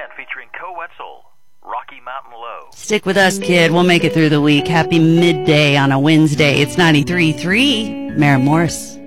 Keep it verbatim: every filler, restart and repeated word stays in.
Band featuring Co Wetzel, Rocky Mountain Low. Stick with us, kid. We'll make it through the week. Happy midday on a Wednesday. It's ninety-three point three, Maren Morris.